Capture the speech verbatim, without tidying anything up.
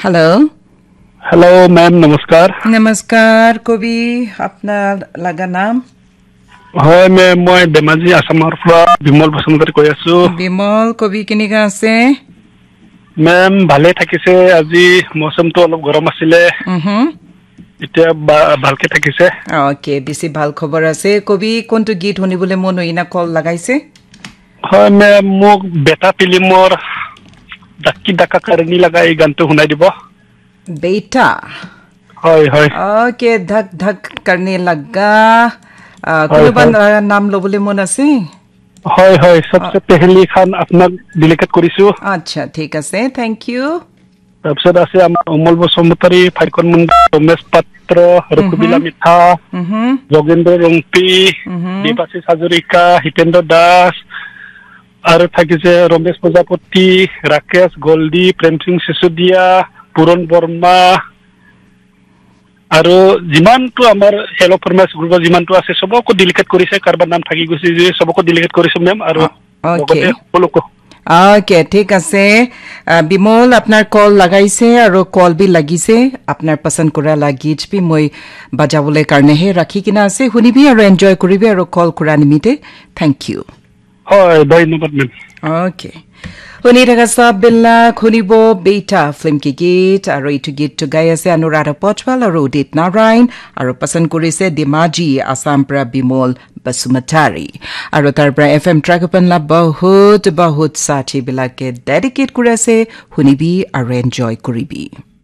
hello hello ma'am नमस्कार नमस्कार कवि আপনার লাগা নাম হয় মেম মই বেমাজি আসামৰ পৰা বিমল বসুমতাৰী কৈ আছো বিমল কবি কেনেকা আছে মেম ভালে থাকিছে আজি মৌসুমটো অলপ গৰম আছিলে হুম এতিয়া ভালকে থাকিছে ওকে বেছি ভাল খবৰ আছে কবি কোনটো গীত শুনিবলৈ মন ইনা কল লাগাইছে হয় মেম মোক বেটা ফিল্মৰ ডাকি ডাকা কাৰনি লাগা এই গানটো শুনাই দিব बेटा হয় হয় ओके धक धक करने लगा कोनोबा नाम লবলৈ মন আছে হয় হয় সবচে পहली খান আপোনাক ডেলিকেট কৰিছো আচ্ছা ঠিক আছে থ্যাংক ইউ তাৰপিছত আছে আমাৰ অমল বসুমতাৰী ফাইকন মুণ্ডা ৰমেশ পাত্ৰ ৰঘুবিলা মিঠা যোগেন্দ্ৰ ৰংপি দীপাশী হাজৰিকা হিতেন্দ্ৰ দাস আৰু থাকিছে ৰমেশ প্ৰজাপতি ৰাকেশ গোল্ডি প্ৰেম সিং সিসোদিয়া পুৰণ বৰ্মা আৰু যিমানটো আমাৰ হেলো ফৰমাস গ্ৰুপৰ যিমানটো আছে সবকো ডেলিকেট কৰিছে কাৰবাৰ নাম থাকি গৈছে যে সবকো ডেলিকেট কৰিছো মেম আৰু লগতে সকলোকো ओके ठीक আছে বিমল আপনার কল লাগাইছে আৰু কল বি লাগিছে আপনার পছন্দ কৰা লাগীজ বি মই বাজাবলে কাৰণে হে ৰাখি কিনা আছে শুনিবি আৰু এনজয় কৰিবি আৰু কল কৰা নিমিতে থ্যাংক ইউ হয় ধন্যবাদ মেম ओके শুনি থকা সব বিলাক শুনিব বেটা ফিল্ম কি গীত আৰু এইটো গীতটো গাই আছে অনুৰাধা পটৱাল আৰু উদিত নাৰায়ণ আৰু পছন্দ কৰিছে ডিমাজি আসাম পৰা বিমল বসুমতাৰী আৰু তাৰ পৰা এফ এম ট্ৰেকপনলা বহুত বহুত সাথী বিলাকে ডেডিকেট কৰি আছে শুনিবি আৰু এনজয় কৰিবি